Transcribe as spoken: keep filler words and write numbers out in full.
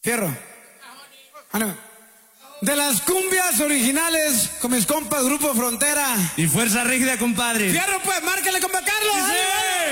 Fierro. Ánimo. De las cumbias originales con mis compas Grupo Frontera. Y Fuerza Rígida, compadre. Fierro, pues, márcale, compa Carlos. ¡Sí!